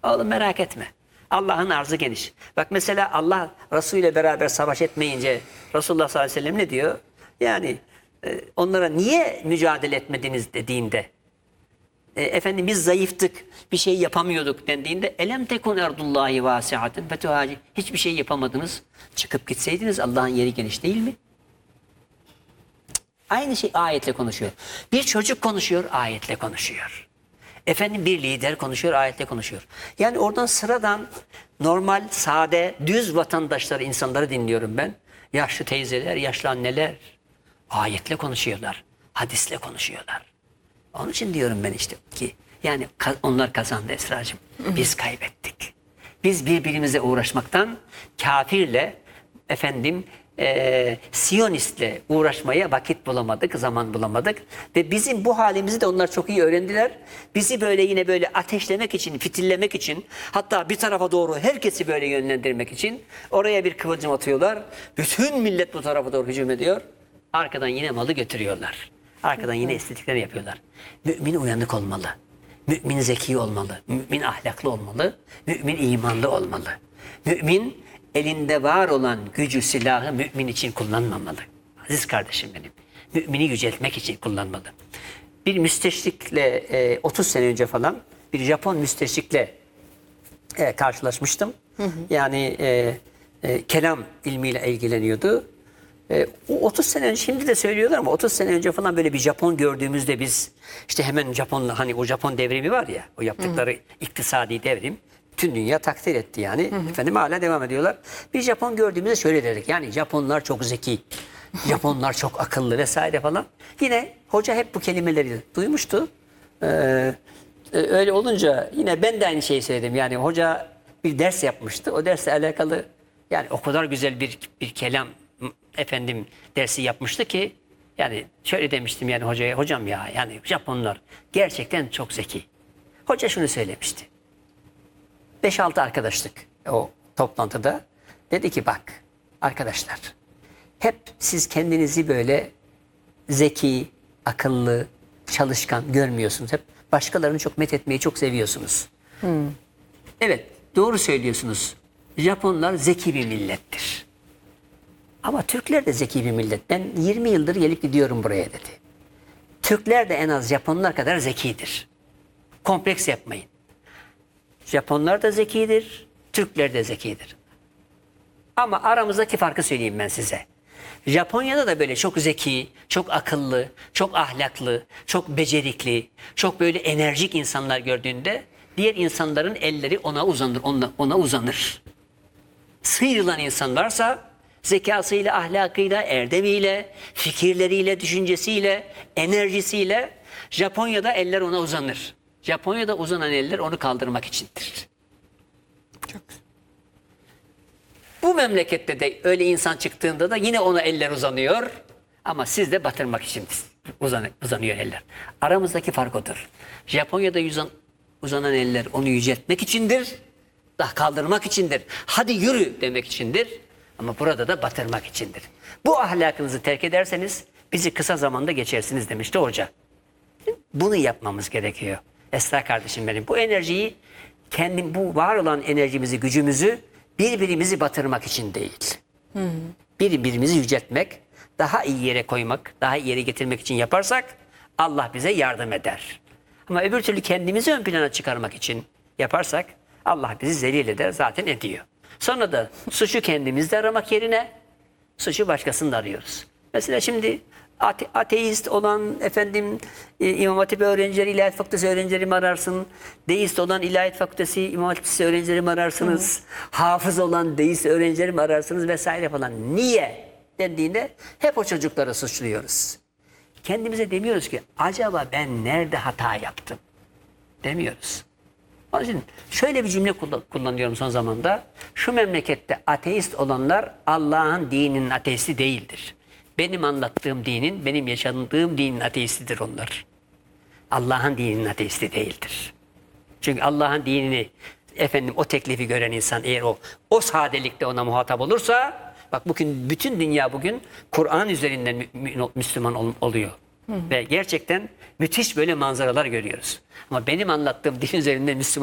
Oğlum merak etme. Allah'ın arzı geniş. Bak mesela Allah Resulü ile beraber savaş etmeyince Resulullah sallallahu aleyhi ve sellem ne diyor? Yani onlara niye mücadele etmediniz dediğinde, efendim biz zayıftık, bir şey yapamıyorduk dendiğinde, elem tekun erdullahi vasiaten fetuhaci, hiçbir şey yapamadınız, çıkıp gitseydiniz, Allah'ın yeri geniş değil mi? Aynı şey ayetle konuşuyor. Bir çocuk konuşuyor, ayetle konuşuyor. Efendim bir lider konuşuyor, ayetle konuşuyor. Yani oradan sıradan, normal, sade, düz vatandaşları, insanları dinliyorum ben. Yaşlı teyzeler, yaşlı anneler ayetle konuşuyorlar, hadisle konuşuyorlar. Onun için diyorum ben işte ki, yani onlar kazandı Esra'cığım, biz kaybettik. Biz birbirimize uğraşmaktan, kafirle, efendim, Siyonistle uğraşmaya vakit bulamadık, zaman bulamadık. Ve bizim bu halimizi de onlar çok iyi öğrendiler. Bizi böyle yine böyle ateşlemek için, fitillemek için, hatta bir tarafa doğru herkesi böyle yönlendirmek için oraya bir kıvılcım atıyorlar. Bütün millet bu tarafa doğru hücum ediyor. Arkadan yine malı götürüyorlar. Arkadan yine istediklerini yapıyorlar. Mümin uyanık olmalı. Mümin zeki olmalı. Mümin ahlaklı olmalı. Mümin imanlı olmalı. Mümin elinde var olan gücü, silahı mümin için kullanmamalı. Aziz kardeşim benim. Mümini yüceltmek için kullanmalı. Bir müsteşrikle 30 sene önce falan bir Japon müsteşrikle karşılaşmıştım. Yani kelam ilmiyle ilgileniyordu. O 30 sene önce, şimdi de söylüyorlar ama 30 sene önce falan böyle bir Japon gördüğümüzde biz işte hemen Japonla, hani o Japon devrimi var ya, o yaptıkları iktisadi devrim, tüm dünya takdir etti yani. Efendim hala devam ediyorlar. Bir Japon gördüğümüzde şöyle dedik, yani Japonlar çok zeki, Japonlar çok akıllı vesaire falan. Yine hoca hep bu kelimeleri duymuştu. Öyle olunca yine ben de aynı şeyi söyledim. Yani hoca bir ders yapmıştı. O dersle alakalı yani o kadar güzel bir kelam, efendim, dersi yapmıştı ki, yani şöyle demiştim yani hocaya, hocam ya, yani Japonlar gerçekten çok zeki. Hoca şunu söylemişti. 5-6 arkadaşlık o toplantıda. Dedi ki bak arkadaşlar, hep siz kendinizi böyle zeki, akıllı, çalışkan görmüyorsunuz. Hep başkalarını çok methetmeyi çok seviyorsunuz. Evet, doğru söylüyorsunuz. Japonlar zeki bir millettir. Ama Türkler de zeki bir millet. Ben 20 yıldır gelip gidiyorum buraya dedi. Türkler de en az Japonlar kadar zekidir. Kompleks yapmayın. Japonlar da zekidir, Türkler de zekidir. Ama aramızdaki farkı söyleyeyim ben size. Japonya'da da böyle çok zeki, çok akıllı, çok ahlaklı, çok becerikli, çok böyle enerjik insanlar gördüğünde diğer insanların elleri ona uzanır, ona uzanır. Sıyrılan insan varsa zekasıyla, ahlakıyla, erdemiyle, fikirleriyle, düşüncesiyle, enerjisiyle Japonya'da eller ona uzanır. Japonya'da uzanan eller onu kaldırmak içindir. Çok. Bu memlekette de öyle insan çıktığında da yine ona eller uzanıyor. Ama sizde batırmak için uzanıyor eller. Aramızdaki fark odur. Japonya'da uzanan eller onu yüceltmek içindir. Daha kaldırmak içindir. Hadi yürü demek içindir. Ama burada da batırmak içindir. Bu ahlakınızı terk ederseniz bizi kısa zamanda geçersiniz demişti hoca. Bunu yapmamız gerekiyor. Esra kardeşim benim. Bu enerjiyi, bu var olan enerjimizi, gücümüzü birbirimizi batırmak için değil. Birbirimizi yüceltmek, daha iyi yere koymak, daha iyi yere getirmek için yaparsak Allah bize yardım eder. Ama öbür türlü kendimizi ön plana çıkarmak için yaparsak Allah bizi zelil eder, zaten ediyor. Sonra da suçu kendimizde aramak yerine suçu başkasında arıyoruz. Mesela şimdi ateist olan efendim İmam Hatip öğrencileri, İlahiyat Fakültesi öğrencilerimi ararsın. Deist olan İlahiyat Fakültesi, İmam Hatip öğrencilerimi ararsınız. Hafız olan deist öğrencilerimi ararsınız vesaire falan. Niye dendiğinde hep o çocukları suçluyoruz. Kendimize demiyoruz ki acaba ben nerede hata yaptım demiyoruz. Onun için şöyle bir cümle kullanıyorum son zamanda. Şu memlekette ateist olanlar Allah'ın dininin ateisti değildir. Benim anlattığım dinin, benim yaşadığım dinin ateistidir onlar. Allah'ın dininin ateisti değildir. Çünkü Allah'ın dinini, efendim, o teklifi gören insan eğer o sadelikte ona muhatap olursa, bak bugün bütün dünya bugün Kur'an üzerinden Müslüman oluyor. Ve gerçekten müthiş böyle manzaralar görüyoruz. Ama benim anlattığım din üzerinden Müslüman